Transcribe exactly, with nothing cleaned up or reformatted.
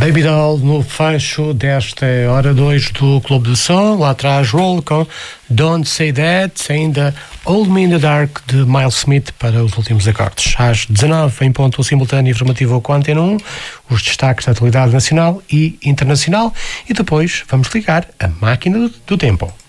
Baby Doll no fecho desta hora dois do Clube do Som. Lá atrás, Roll com Don't Say That, ainda Hold Me in the Dark de Miles Smith para os últimos acordes. Às dezanove em ponto, o simultâneo informativo com a Antena um, os destaques da atualidade nacional e internacional, e depois vamos ligar a máquina do, do tempo.